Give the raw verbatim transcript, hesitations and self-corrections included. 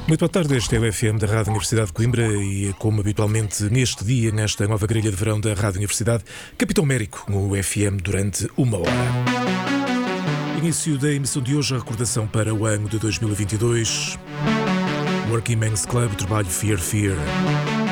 Muito boa tarde, este é o F M da Rádio Universidade de Coimbra e, como habitualmente neste dia, nesta nova grelha de verão da Rádio Universidade, Capitão Mérico, no F M durante uma hora. Início da emissão de hoje, a recordação para o ano de dois mil e vinte e dois. Working Men's Club, trabalho Fear Fear.